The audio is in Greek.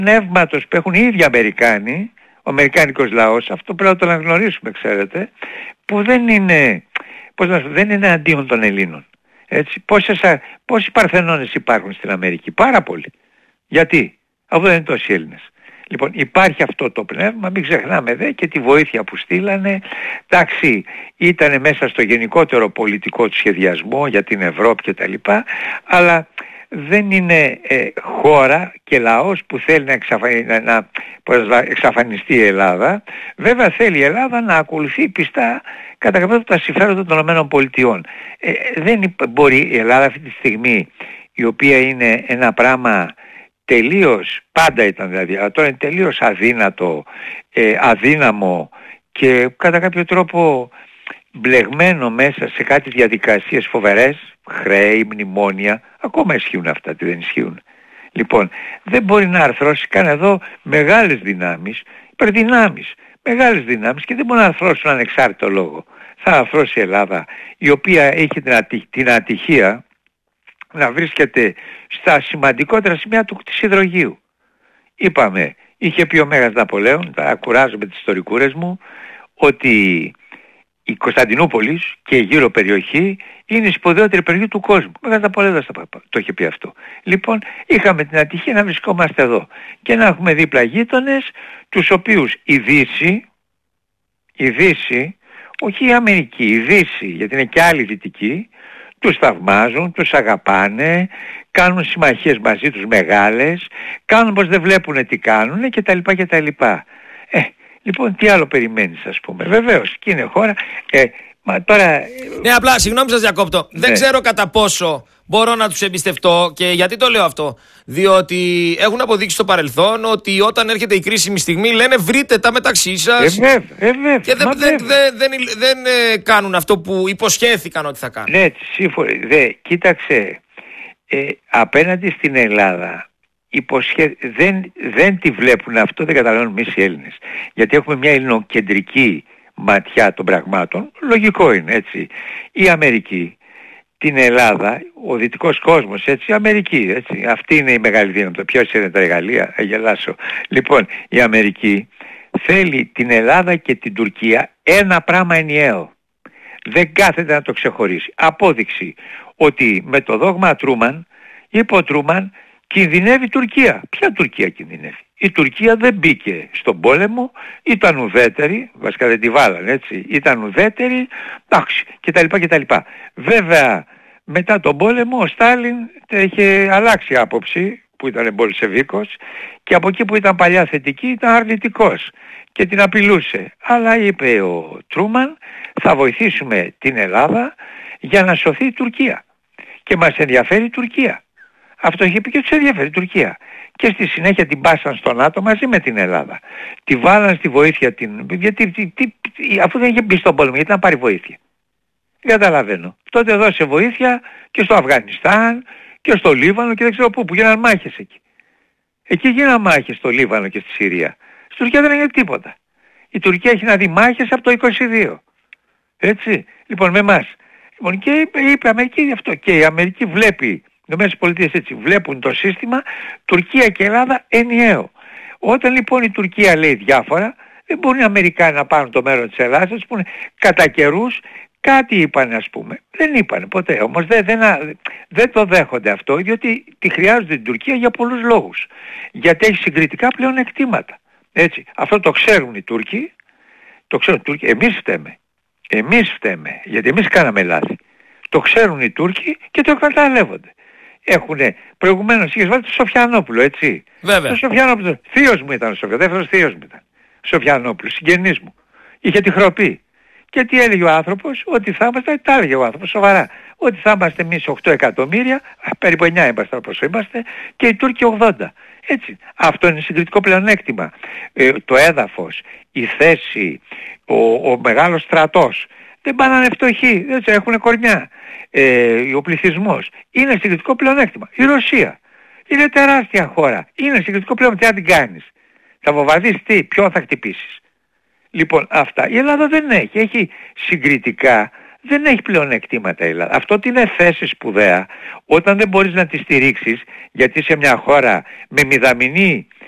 πνεύματος που έχουν οι ίδιοι Αμερικάνοι, ο αμερικάνικος λαός, αυτό πρέπει να το αναγνωρίσουμε, ξέρετε, που δεν είναι, δεν είναι αντίον των Ελλήνων. Έτσι, πόσοι Παρθενώνες υπάρχουν στην Αμερική? Πάρα πολλοί. Γιατί? Αφού δεν είναι τόσοι Έλληνες. Λοιπόν, υπάρχει αυτό το πνεύμα, μην ξεχνάμε δε και τη βοήθεια που στείλανε. Εντάξει, ήταν μέσα στο γενικότερο πολιτικό του σχεδιασμό για την Ευρώπη και τα λοιπά, αλλά δεν είναι χώρα και λαός που θέλει να εξαφανιστεί η Ελλάδα. Βέβαια θέλει η Ελλάδα να ακολουθεί πιστά κατά κάποιο τα συμφέροντα των ΗΠΑ. Δεν μπορεί η Ελλάδα αυτή τη στιγμή, η οποία είναι ένα πράγμα τελείως, πάντα ήταν δηλαδή, αλλά τώρα είναι τελείως αδύναμο και κατά κάποιο τρόπο μπλεγμένο μέσα σε κάτι διαδικασίες φοβερές, χρέη, μνημόνια, ακόμα ισχύουν αυτά, τι δεν ισχύουν. Λοιπόν, δεν μπορεί να αρθρώσει καν εδώ μεγάλες δυνάμεις, υπερδυνάμεις, μεγάλες δυνάμεις και δεν μπορεί να αρθρώσουν ανεξάρτητο λόγο. Θα αρθρώσει η Ελλάδα, η οποία έχει την ατυχία να βρίσκεται στα σημαντικότερα σημεία της υδρογείου. Είπαμε, είχε πει ο Μέγας Ναπολέων, τα κουράζω με τις ιστορικούρες μου, ότι η Κωνσταντινούπολης και η γύρω περιοχή είναι η σπουδαιότερη περιοχή του κόσμου. Ο Μέγας Ναπολέοντας το είχε πει αυτό. Λοιπόν, είχαμε την ατυχία να βρισκόμαστε εδώ και να έχουμε δίπλα γείτονες, τους οποίους η Δύση, όχι η Αμερική, η Δύση, γιατί είναι και άλλοι δυτικοί, τους θαυμάζουν, τους αγαπάνε, κάνουν συμμαχίες μαζί τους μεγάλες, κάνουν πως δεν βλέπουν τι κάνουν κτλ. Λοιπόν, τι άλλο περιμένεις, ας πούμε? Βεβαίως, και είναι χώρα. Μα τώρα... Ναι, απλά, συγγνώμη σας διακόπτω. Ναι. Δεν ξέρω κατά πόσο μπορώ να τους εμπιστευτώ και γιατί το λέω αυτό. Διότι έχουν αποδείξει στο παρελθόν ότι όταν έρχεται η κρίσιμη στιγμή λένε βρείτε τα μεταξύ σας. Και δεν κάνουν αυτό που υποσχέθηκαν ότι θα κάνουν. Ναι, σύμφωνα. Κοίταξε, απέναντι στην Ελλάδα δεν τη βλέπουν αυτό, δεν καταλαβαίνουν εμείς οι Έλληνες. Γιατί έχουμε μια ελληνοκεντρική ματιά των πραγμάτων, λογικό είναι, έτσι. Η Αμερική, την Ελλάδα, ο δυτικός κόσμος, έτσι, η Αμερική, έτσι. Αυτή είναι η μεγάλη δύναμη. Ποιος είναι τα Γαλλία, θα γελάσω. Λοιπόν, η Αμερική θέλει την Ελλάδα και την Τουρκία ένα πράγμα ενιαίο. Δεν κάθεται να το ξεχωρίσει. Απόδειξη ότι με το δόγμα Τρούμαν, είπε ο Τρούμαν, κινδυνεύει η Τουρκία. Ποια Τουρκία κινδυνεύει? Η Τουρκία δεν μπήκε στον πόλεμο, ήταν ουδέτερη, βασικά δεν τη βάλανε, έτσι, ήταν ουδέτερη, εντάξει, κτλ. Βέβαια, μετά τον πόλεμο ο Στάλιν είχε αλλάξει άποψη, που ήταν μπολσεβίκος, και από εκεί που ήταν παλιά θετική ήταν αρνητικός και την απειλούσε. Αλλά είπε ο Τρούμαν, θα βοηθήσουμε την Ελλάδα για να σωθεί η Τουρκία. Και μας ενδιαφέρει η Τουρκία. Αυτό είχε πει και τους ενδιαφέρει η Τουρκία. Και στη συνέχεια την πάσαν στο ΝΑΤΟ μαζί με την Ελλάδα. Τη βάλαν στη βοήθεια αφού δεν είχε μπει στον πόλεμο, γιατί να πάρει βοήθεια? Δεν καταλαβαίνω. Τότε δώσε βοήθεια και στο Αφγανιστάν και στο Λίβανο και δεν ξέρω πού, που γίνανε μάχες εκεί. Εκεί γίνανε μάχες στο Λίβανο και στη Συρία. Στην Τουρκία δεν έγινε τίποτα. Η Τουρκία έχει να δει μάχες από το 22. Έτσι. Λοιπόν, με εμάς. Λοιπόν, και είπε η Αμερική γι' αυτό. Και η Αμερική βλέπει, οι ΗΠΑ έτσι, βλέπουν το σύστημα Τουρκία και Ελλάδα ενιαίο. Όταν λοιπόν η Τουρκία λέει διάφορα, δεν μπορούν οι Αμερικάνοι να πάρουν το μέρο της Ελλάδας, να πούνε κατά καιρούς κάτι είπανε, ας πούμε. Δεν είπανε ποτέ. Όμως δεν το δέχονται αυτό, διότι τη χρειάζονται την Τουρκία για πολλούς λόγους. Γιατί έχει συγκριτικά πλεονεκτήματα. Έτσι. Αυτό το ξέρουν οι Τούρκοι. Το ξέρουν οι Τούρκοι. Εμείς φταίμε. Γιατί εμείς κάναμε λάθη. Το ξέρουν οι Τούρκοι και το εκμεταλλεύονται. Έχουνε, προηγουμένως είχες βάλει το Σοφιανόπουλο, έτσι. Βέβαια. Το Σοφιανόπουλο, θείος μου ήταν ο Σοφιανόπουλος, δεύτερος θείος μου ήταν. Σοφιανόπουλος, συγγενής μου. Είχε τη χροπή. Και τι έλεγε ο άνθρωπος? Ότι θα είμαστε, τα έλεγε ο άνθρωπος σοβαρά, ότι θα είμαστε εμείς 8 εκατομμύρια, περίπου 9 είμαστε όπως είμαστε, και οι Τούρκοι 80. Έτσι. Αυτό είναι συγκριτικό πλεονέκτημα. Το έδαφος, η θέση, ο μεγάλος στρατός. Δεν πάνε να είναι φτωχοί, έτσι, έχουν κορνιά. Ο πληθυσμός. Είναι συγκριτικό πλεονέκτημα. Η Ρωσία είναι τεράστια χώρα. Είναι συγκριτικό πλεονέκτημα. Τι να την κάνεις? Θα βομβαρδίσεις τι? Ποιον θα χτυπήσεις? Λοιπόν, αυτά. Η Ελλάδα δεν έχει. Έχει συγκριτικά, δεν έχει πλεονεκτήματα η Ελλάδα. Αυτό είναι θέση σπουδαία όταν δεν μπορείς να τη στηρίξεις, γιατί σε μια χώρα με μηδαμινή